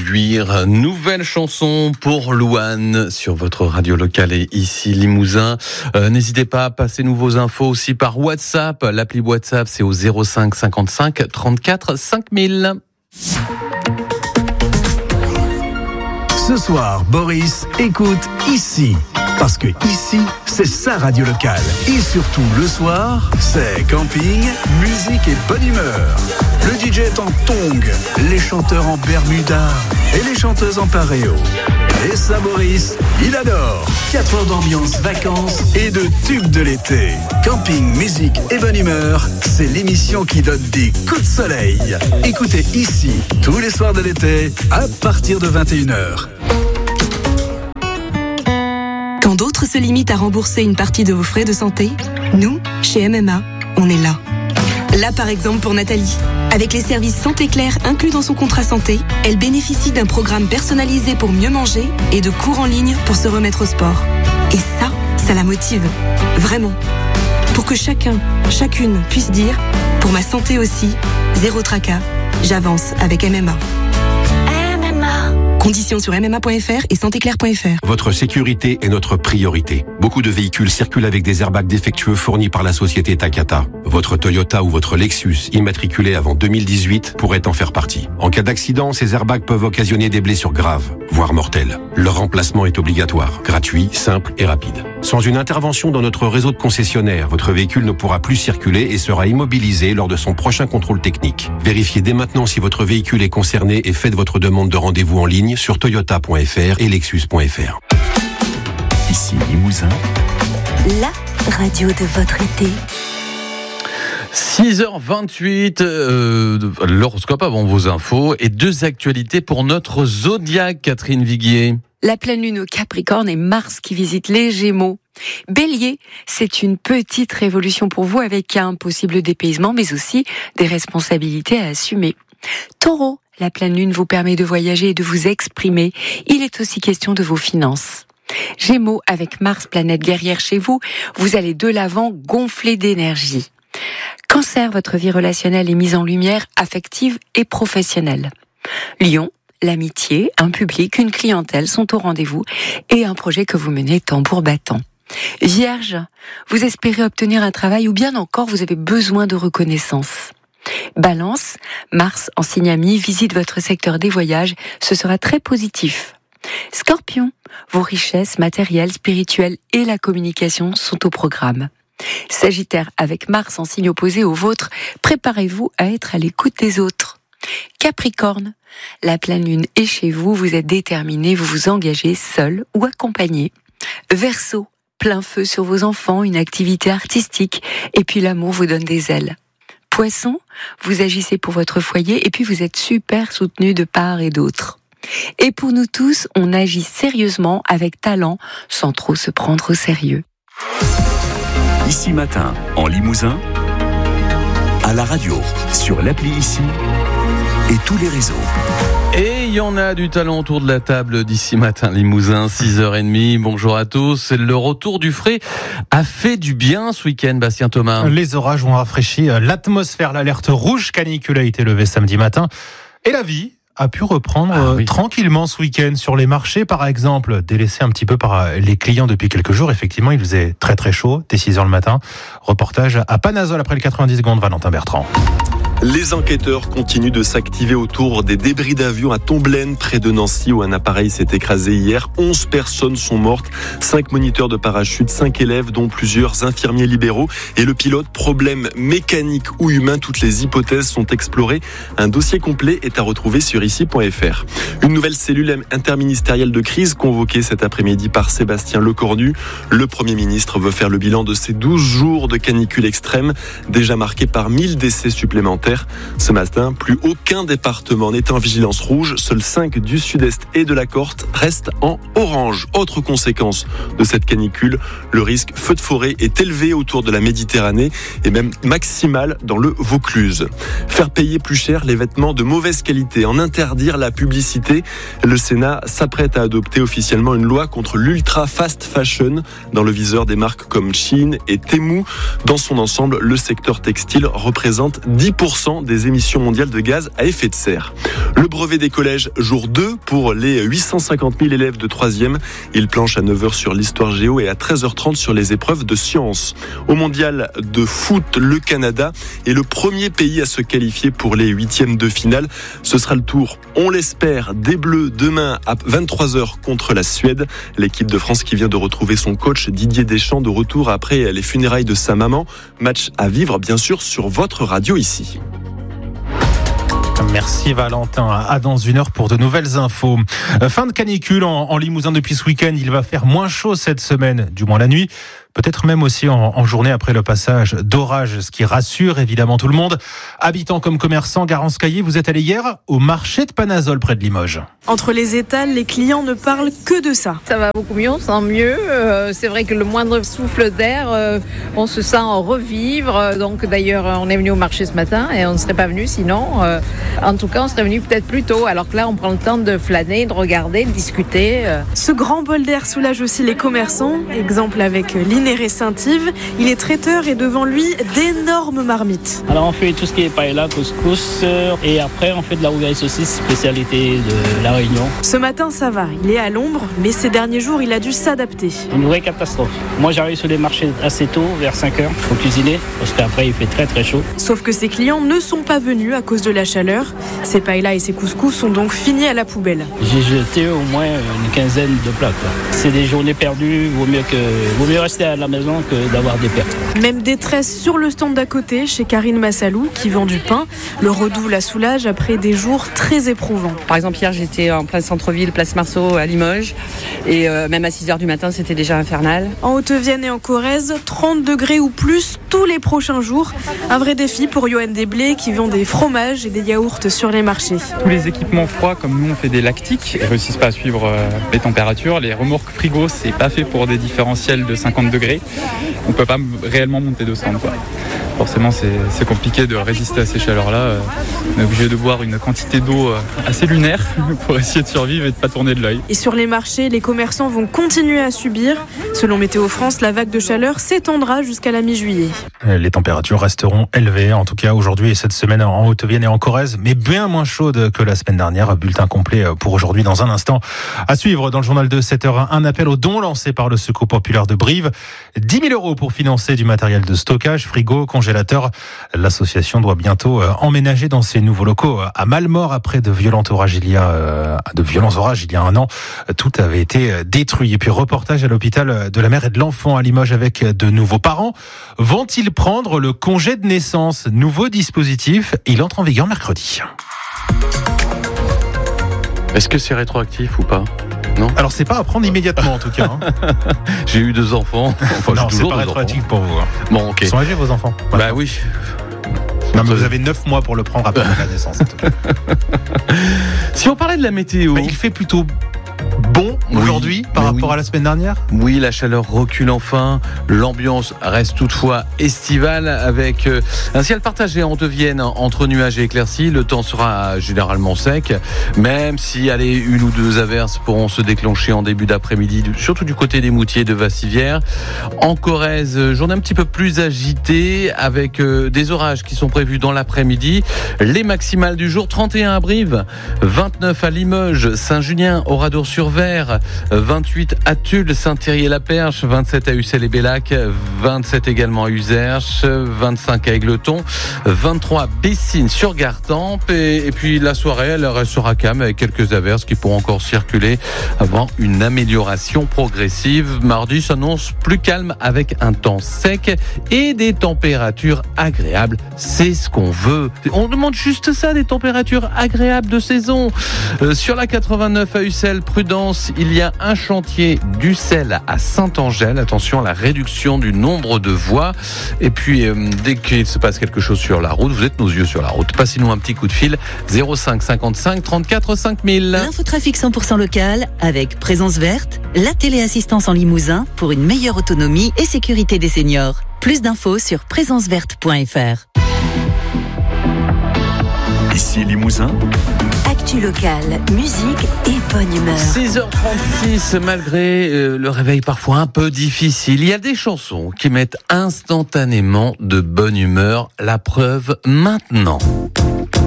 conduire. Nouvelle chanson pour Louane sur votre radio locale et ici Limousin. N'hésitez pas à passer vos infos aussi par WhatsApp. L'appli WhatsApp, c'est au 05 55 34 5000. Ce soir, Boris écoute ici. Parce que ici, c'est sa radio locale. Et surtout, le soir, c'est camping, musique et bonne humeur. Le DJ est en tongs, les chanteurs en bermuda et les chanteuses en paréo. Et ça, Boris, il adore. 4 heures d'ambiance, vacances et de tubes de l'été. Camping, musique et bonne humeur, c'est l'émission qui donne des coups de soleil. Écoutez ici, tous les soirs de l'été, à partir de 21h. Quand d'autres se limitent à rembourser une partie de vos frais de santé, nous, chez MMA, on est là. Là, par exemple, pour Nathalie. Avec les services Santé Claire inclus dans son contrat santé, elle bénéficie d'un programme personnalisé pour mieux manger et de cours en ligne pour se remettre au sport. Et ça la motive. Vraiment. Pour que chacune puisse dire, pour ma santé aussi, zéro tracas, j'avance avec MMA. Conditions sur mma.fr et santéclair.fr. Votre sécurité est notre priorité. Beaucoup de véhicules circulent avec des airbags défectueux fournis par la société Takata. Votre Toyota ou votre Lexus, immatriculé avant 2018, pourrait en faire partie. En cas d'accident, ces airbags peuvent occasionner des blessures graves, voire mortelles. Leur remplacement est obligatoire, gratuit, simple et rapide. Sans une intervention dans notre réseau de concessionnaires, votre véhicule ne pourra plus circuler et sera immobilisé lors de son prochain contrôle technique. Vérifiez dès maintenant si votre véhicule est concerné et faites votre demande de rendez-vous en ligne sur toyota.fr et lexus.fr. Ici Limousin, la radio de votre été. 6h28, l'horoscope avant vos infos et 2 actualités pour notre zodiaque, Catherine Viguier. La pleine lune au Capricorne et Mars qui visite les Gémeaux. Bélier, c'est une petite révolution pour vous avec un possible dépaysement mais aussi des responsabilités à assumer. Taureau, la pleine lune vous permet de voyager et de vous exprimer. Il est aussi question de vos finances. Gémeaux, avec Mars, planète guerrière chez vous, vous allez de l'avant gonfler d'énergie. Cancer, votre vie relationnelle est mise en lumière, affective et professionnelle. Lion, l'amitié, un public, une clientèle sont au rendez-vous et un projet que vous menez tambour battant. Vierge, vous espérez obtenir un travail ou bien encore vous avez besoin de reconnaissance. Balance, Mars en signe ami visite votre secteur des voyages, ce sera très positif. Scorpion, vos richesses matérielles, spirituelles et la communication sont au programme. Sagittaire, avec Mars en signe opposé au vôtre, préparez-vous à être à l'écoute des autres. Capricorne, la pleine lune est chez vous, vous êtes déterminé, vous vous engagez seul ou accompagné. Verseau, plein feu sur vos enfants, une activité artistique, et puis l'amour vous donne des ailes. Poisson, vous agissez pour votre foyer et puis vous êtes super soutenu de part et d'autre. Et pour nous tous, on agit sérieusement, avec talent, sans trop se prendre au sérieux. Ici Matin, en Limousin, à la radio, sur l'appli Ici et tous les réseaux. Et il y en a du talent autour de la table d'ici Matin Limousin, 6h30. Bonjour à tous. Le retour du frais a fait du bien ce week-end, Bastien Thomas. Les orages ont rafraîchi l'atmosphère. L'alerte rouge canicule a été levée samedi matin. Et la vie a pu reprendre tranquillement ce week-end sur les marchés, par exemple, délaissés un petit peu par les clients depuis quelques jours. Effectivement, il faisait très très chaud, dès 6h le matin. Reportage à Panazol après le 90 secondes, Valentin Bertrand. Les enquêteurs continuent de s'activer autour des débris d'avion à Tomblaine, près de Nancy, où un appareil s'est écrasé hier. 11 personnes sont mortes, 5 moniteurs de parachute, 5 élèves, dont plusieurs infirmiers libéraux. Et le pilote, problème mécanique ou humain, toutes les hypothèses sont explorées. Un dossier complet est à retrouver sur ici.fr. Une nouvelle cellule interministérielle de crise convoquée cet après-midi par Sébastien Lecornu. Le Premier ministre veut faire le bilan de ces 12 jours de canicule extrême, déjà marqués par 1000 décès supplémentaires. Ce matin, plus aucun département n'est en vigilance rouge. Seuls 5 du sud-est et de la Corse restent en orange. Autre conséquence de cette canicule, le risque feu de forêt est élevé autour de la Méditerranée et même maximal dans le Vaucluse. Faire payer plus cher les vêtements de mauvaise qualité, en interdire la publicité. Le Sénat s'apprête à adopter officiellement une loi contre l'ultra fast fashion dans le viseur des marques comme Shein et Temu. Dans son ensemble, le secteur textile représente 10% des émissions mondiales de gaz à effet de serre. Le brevet des collèges, jour 2 pour les 850 000 élèves de 3e. Ils planchent à 9h sur l'histoire géo et à 13h30 sur les épreuves de sciences. Au mondial de foot, le Canada est le premier pays à se qualifier pour les 8e de finale. Ce sera le tour, on l'espère, des Bleus demain à 23h contre la Suède. L'équipe de France qui vient de retrouver son coach Didier Deschamps de retour après les funérailles de sa maman. Match à vivre bien sûr sur votre radio ici. Merci Valentin. À dans une heure pour de nouvelles infos. Fin de canicule en Limousin depuis ce week-end. Il va faire moins chaud cette semaine, du moins la nuit. Peut-être même aussi en journée après le passage d'orage, ce qui rassure évidemment tout le monde. Habitants comme commerçants, Garance Caillé, vous êtes allé hier au marché de Panazol près de Limoges. Entre les étals, les clients ne parlent que de ça. Ça va beaucoup mieux, on sent mieux. C'est vrai que le moindre souffle d'air, on se sent revivre. Donc d'ailleurs, on est venu au marché ce matin et on ne serait pas venu sinon. En tout cas, on serait venu peut-être plus tôt. Alors que là, on prend le temps de flâner, de regarder, de discuter. Ce grand bol d'air soulage aussi les commerçants. Exemple avec Linéré Saint-Yves. Il est traiteur et devant lui, d'énormes marmites. Alors on fait tout ce qui est paella, couscous et après on fait de la rougaille saucisse, spécialité de la Réunion. Ce matin, ça va. Il est à l'ombre, mais ces derniers jours, il a dû s'adapter. Une vraie catastrophe. Moi, j'arrive sur les marchés assez tôt, vers 5h. Il faut cuisiner parce qu'après, il fait très très chaud. Sauf que ses clients ne sont pas venus à cause de la chaleur. Ses paellas et ses couscous sont donc finis à la poubelle. J'ai jeté au moins une quinzaine de plats. C'est des journées perdues. Vaut mieux rester à la maison que d'avoir des pertes. Même détresse sur le stand d'à côté, chez Karine Massalou, qui vend du pain. Le Redoux la soulage après des jours très éprouvants. Par exemple, hier, j'étais en plein centre-ville, place Marceau, à Limoges. Et même à 6h du matin, c'était déjà infernal. En Haute-Vienne et en Corrèze, 30 degrés ou plus tous les prochains jours. Un vrai défi pour Johan Desblés, qui vend des fromages et des yaourts sur les marchés. Tous les équipements froids, comme nous, on fait des lactiques, ils réussissent pas à suivre les températures. Les remorques frigo, c'est pas fait pour des différentiels de 50 degrés. On peut pas réellement monter de stand, quoi. Forcément, c'est compliqué de résister à ces chaleurs-là. On est obligé de boire une quantité d'eau assez lunaire pour essayer de survivre et de pas tourner de l'œil. Et sur les marchés, les commerçants vont continuer à subir. Selon Météo France, la vague de chaleur s'étendra jusqu'à la mi-juillet. Les températures resteront élevées, en tout cas aujourd'hui et cette semaine en Haute-Vienne et en Corrèze, mais bien moins chaudes que la semaine dernière. Bulletin complet pour aujourd'hui dans un instant. À suivre dans le journal de 7h, un appel aux dons lancé par le Secours populaire de Brive. 10 000 € pour financer du matériel de stockage, frigo, congélateur. L'association doit bientôt emménager dans ses nouveaux locaux à Malmort après de violents orages il y a un an. Tout avait été détruit. Et puis reportage à l'hôpital de la mère et de l'enfant à Limoges avec de nouveaux parents. Vont-ils prendre le congé de naissance? Nouveau dispositif, il entre en vigueur mercredi. Est-ce que c'est rétroactif ou pas? Non. Alors c'est pas à prendre immédiatement en tout cas. J'ai eu 2 enfants. Enfin, non, c'est pas rétroactif pour vous. Bon, ok. Ils sont âgés vos enfants? Bah oui. Non, mais vous avez 9 mois pour le prendre après la naissance en tout cas. Si on parlait de la météo, il fait plutôt bon aujourd'hui par rapport à la semaine dernière. Oui, la chaleur recule enfin. L'ambiance reste toutefois estivale avec un ciel partagé en Haute-Vienne entre nuages et éclaircies. Le temps sera généralement sec, même si une ou deux averses pourront se déclencher en début d'après-midi, surtout du côté des Moutiers de Vassivière. En Corrèze, journée un petit peu plus agitée avec des orages qui sont prévus dans l'après-midi. Les maximales du jour, 31 à Brive, 29 à Limoges, Saint-Julien, Oradour-sur-Ver, 28 à Tulle, Saint-Thierry-et-la-Perche, 27 à Ussel et Bellac, 27 également à Uzerche, 25 à Égletons, 23 à Bessines sur Gartempe et puis la soirée elle restera calme avec quelques averses qui pourront encore circuler avant une amélioration progressive. Mardi s'annonce plus calme avec un temps sec et des températures agréables. C'est ce qu'on veut. On demande juste ça, des températures agréables de saison. Sur la 89 à Ussel, prudence, il y a un chantier d'Ussel à Saint-Angèle. Attention à la réduction du nombre de voies. Et puis, dès qu'il se passe quelque chose sur la route, vous êtes nos yeux sur la route. Passez-nous un petit coup de fil. 05 55 34 5000. L'infotrafic 100% local avec Présence Verte, la téléassistance en Limousin pour une meilleure autonomie et sécurité des seniors. Plus d'infos sur présenceverte.fr. Ici Limousin. Actu locale, musique et bonne humeur. 6h36, malgré le réveil parfois un peu difficile, il y a des chansons qui mettent instantanément de bonne humeur. La preuve maintenant.